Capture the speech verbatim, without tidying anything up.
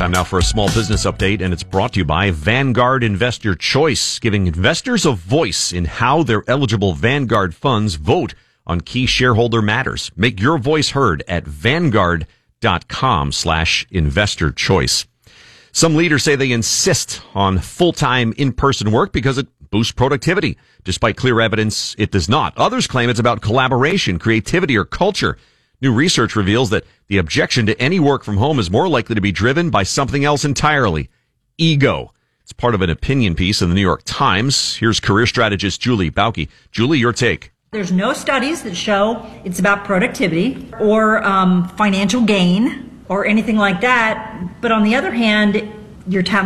Time now for a small business update, and it's brought to you by Vanguard Investor Choice, giving investors a voice in how their eligible Vanguard funds vote on key shareholder matters. Make your voice heard at vanguard.com slash investor choice. Some leaders say they insist on full-time in-person work because it boosts productivity, despite clear evidence it does not. Others claim it's about collaboration, creativity, or culture. New research reveals that the objection to any work from home is more likely to be driven by something else entirely: ego. It's part of an opinion piece in the New York Times. Here's career strategist Julie Bauke. Julie, your take. There's no studies that show it's about productivity or um, financial gain or anything like that. But on the other hand, your time